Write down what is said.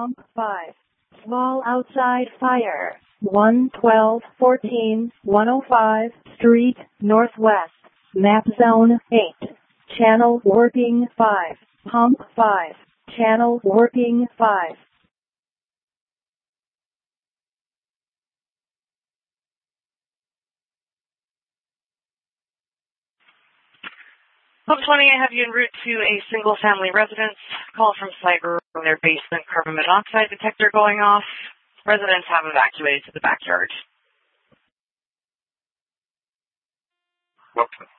Pump 5. Small outside fire. 11214 105 Street, Northwest. Map Zone 8. Channel working 5. Pump 5. Channel working 5. Pump 20, I have you en route to a single-family residence. Call from site regarding their basement carbon monoxide detector going off. Residents have evacuated to the backyard. Okay.